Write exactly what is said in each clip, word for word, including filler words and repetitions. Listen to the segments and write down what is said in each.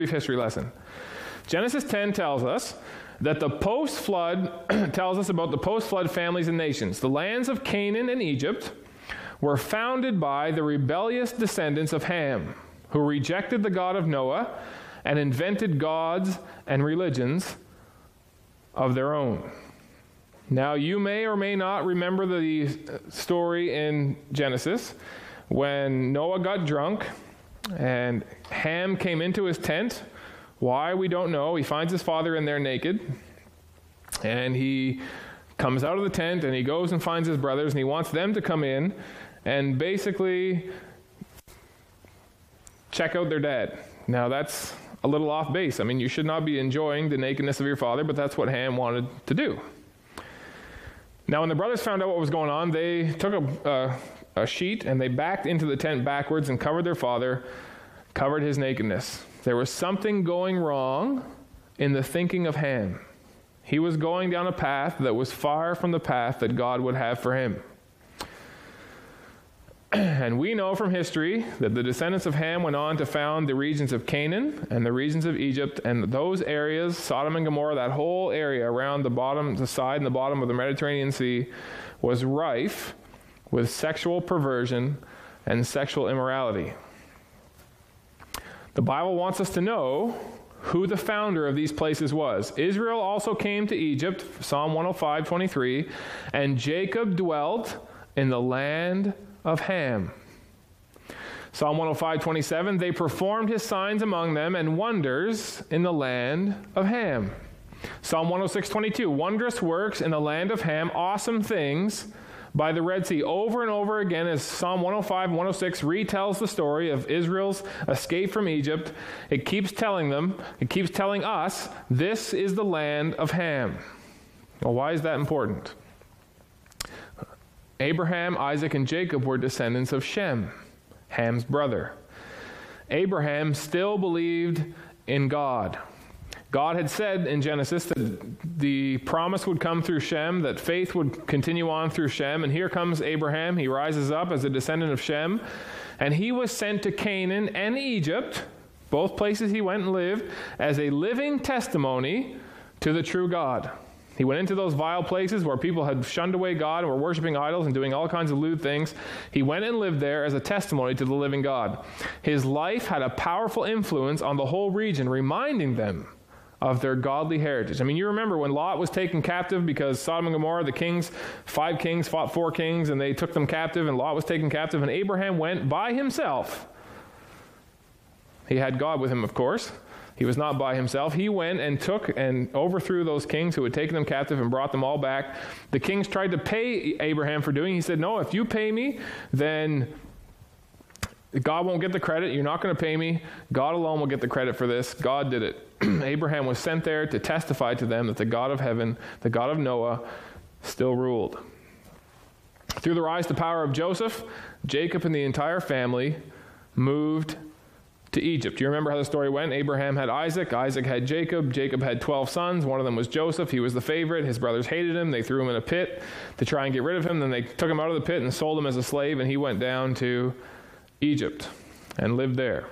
brief history lesson. Genesis ten tells us that the post-flood tells us about the post-flood families and nations. The lands of Canaan and Egypt were founded by the rebellious descendants of Ham, who rejected the God of Noah and invented gods and religions of their own. Now, you may or may not remember the story in Genesis when Noah got drunk and Ham came into his tent. Why, we don't know. He finds his father in there naked, and he comes out of the tent and he goes and finds his brothers, and he wants them to come in and basically check out their dad. Now, that's a little off base. I mean, you should not be enjoying the nakedness of your father, but that's what Ham wanted to do. Now, when the brothers found out what was going on, they took a, uh, a sheet and they backed into the tent backwards and covered their father, covered his nakedness. There was something going wrong in the thinking of Ham. He was going down a path that was far from the path that God would have for him. And we know from history that the descendants of Ham went on to found the regions of Canaan and the regions of Egypt, and those areas, Sodom and Gomorrah, that whole area around the bottom, the side and the bottom of the Mediterranean Sea, was rife with sexual perversion and sexual immorality. The Bible wants us to know who the founder of these places was. Israel also came to Egypt, Psalm one oh five, twenty-three, and Jacob dwelt in the land of Ham. Psalm one oh five, twenty-seven, they performed his signs among them and wonders in the land of Ham. Psalm one oh six, twenty-two, wondrous works in the land of Ham, awesome things by the Red Sea. Over and over again, as Psalm one oh five and one oh six retells the story of Israel's escape from Egypt, it keeps telling them, it keeps telling us, this is the land of Ham. Well, why is that important? Abraham, Isaac, and Jacob were descendants of Shem, Ham's brother. Abraham still believed in God. God had said in Genesis that the promise would come through Shem, that faith would continue on through Shem, and here comes Abraham. He rises up as a descendant of Shem, and he was sent to Canaan and Egypt, both places he went and lived, as a living testimony to the true God. He went into those vile places where people had shunned away God and were worshiping idols and doing all kinds of lewd things. He went and lived there as a testimony to the living God. His life had a powerful influence on the whole region, reminding them of their godly heritage. I mean, you remember when Lot was taken captive because Sodom and Gomorrah, the kings, five kings fought four kings, and they took them captive, and Lot was taken captive, and Abraham went by himself. He had God with him, of course. He was not by himself. He went and took and overthrew those kings who had taken them captive and brought them all back. The kings tried to pay Abraham for doing it. He said, no, if you pay me, then God won't get the credit. You're not going to pay me. God alone will get the credit for this. God did it. Abraham was sent there to testify to them that the God of heaven, the God of Noah, still ruled. Through the rise to power of Joseph, Jacob and the entire family moved to Egypt. Do you remember how the story went? Abraham had Isaac. Isaac had Jacob. Jacob had twelve sons. One of them was Joseph. He was the favorite. His brothers hated him. They threw him in a pit to try and get rid of him. Then they took him out of the pit and sold him as a slave, and he went down to Egypt and lived there.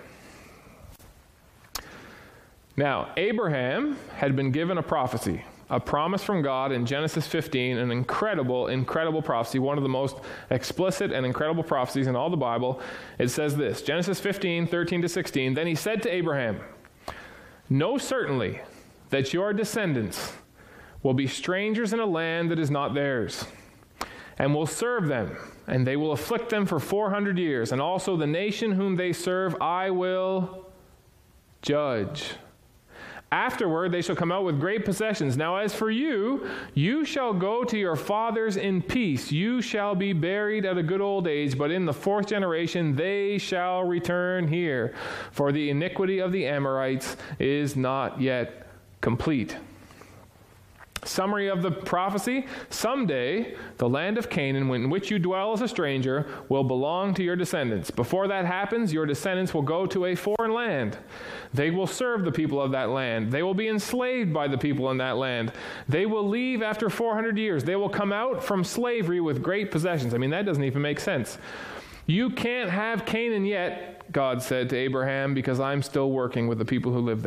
Now, Abraham had been given a prophecy, a promise from God in Genesis fifteen, an incredible, incredible prophecy, one of the most explicit and incredible prophecies in all the Bible. It says this, Genesis fifteen, thirteen to sixteen, then he said to Abraham, know certainly that your descendants will be strangers in a land that is not theirs, and will serve them, and they will afflict them for four hundred years, and also the nation whom they serve I will judge. Afterward, they shall come out with great possessions. Now, as for you, you shall go to your fathers in peace. You shall be buried at a good old age, but in the fourth generation they shall return here. For the iniquity of the Amorites is not yet complete. Summary of the prophecy, someday the land of Canaan, in which you dwell as a stranger, will belong to your descendants. Before that happens, your descendants will go to a foreign land. They will serve the people of that land. They will be enslaved by the people in that land. They will leave after four hundred years. They will come out from slavery with great possessions. I mean, that doesn't even make sense. You can't have Canaan yet, God said to Abraham, because I'm still working with the people who live there.